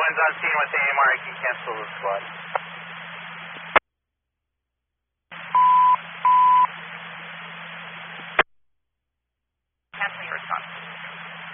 one's on scene with the AMR, you can cancel the squad.